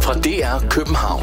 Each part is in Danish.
fra DR København.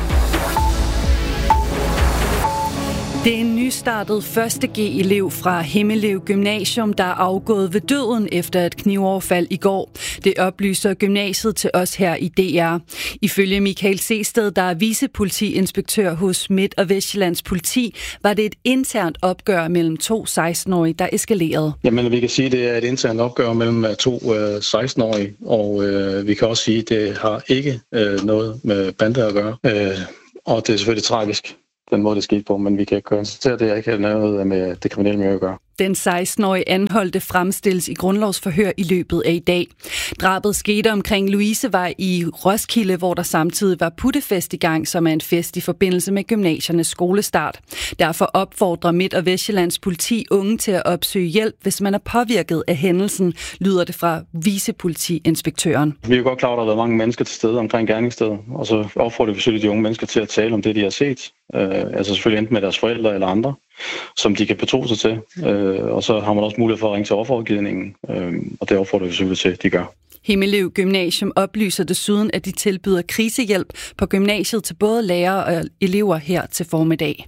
Det er en nystartet 1.G-elev fra Himmelev Gymnasium, der er afgået ved døden efter et knivoverfald i går. Det oplyser gymnasiet til os her i DR. Ifølge Michael Sested, der er vicepolitiinspektør hos Midt- og Vestjyllands politi, var det et internt opgør mellem 2 16-årige, der eskalerede. Jamen, vi kan sige, at det er et internt opgør mellem 2 16-årige, og vi kan også sige, at det har ikke noget med bander at gøre. Og det er selvfølgelig tragisk, den måde det skete på, men vi kan konstatere, at det ikke har noget med det kriminelle miljø at gøre. Den 16-årige anholdte fremstilles i grundlovsforhør i løbet af i dag. Drabet skete omkring Louisevej i Roskilde, hvor der samtidig var puttefest i gang, som er en fest i forbindelse med gymnasiernes skolestart. Derfor opfordrer Midt- og Vestjyllands politi unge til at opsøge hjælp, hvis man er påvirket af hændelsen, lyder det fra vicepolitiinspektøren. Vi er godt klar, at der har været mange mennesker til stede omkring gerningsstedet, og så opfordrer vi selvfølgelig de unge mennesker til at tale om det, de har set. Altså selvfølgelig enten med deres forældre eller andre, som de kan betro sig til. Og så har man også mulighed for at ringe til offerrådgivningen, og det opfordrer vi selvfølgelig til, at de gør. Himmelev Gymnasium oplyser desuden, at de tilbyder krisehjælp på gymnasiet til både lærere og elever her til formiddag.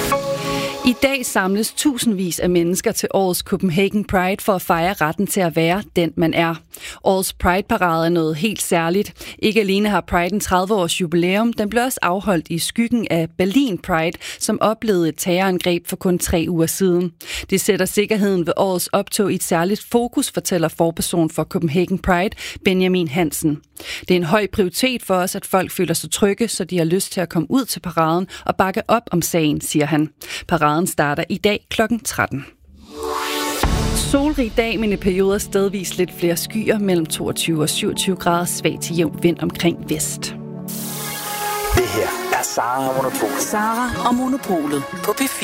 I dag samles tusindvis af mennesker til årets Copenhagen Pride for at fejre retten til at være den, man er. Årets Pride-parade er noget helt særligt. Ikke alene har Pride en 30-års jubilæum, den blev også afholdt i skyggen af Berlin Pride, som oplevede et terrorangreb for kun 3 uger siden. Det sætter sikkerheden ved årets optog i et særligt fokus, fortæller forperson for Copenhagen Pride, Benjamin Hansen. Det er en høj prioritet for os, at folk føler sig trygge, så de har lyst til at komme ud til paraden og bakke op om sagen, siger han. Paraden starter i dag kl. 13. Solrig dag, men i perioder stedvis lidt flere skyer mellem 22 og 27 grader, svag til jævn vind omkring vest. Det her er Sara og Monopolet. Sara og Monopolet på P4.